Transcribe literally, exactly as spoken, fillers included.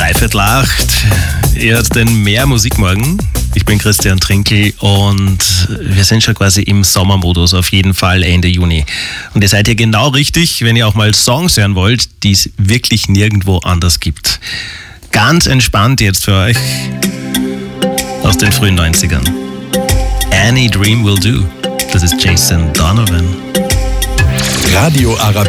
Dreiviertel acht. Ihr hört den Mehr Musikmorgen. Ich bin Christian Trinkel und wir sind schon quasi im Sommermodus, auf jeden Fall Ende Juni. Und ihr seid hier genau richtig, wenn ihr auch mal Songs hören wollt, die es wirklich nirgendwo anders gibt. Ganz entspannt jetzt für euch aus den frühen neunzigern. Any Dream Will Do. Das ist Jason Donovan. Radio Arabella.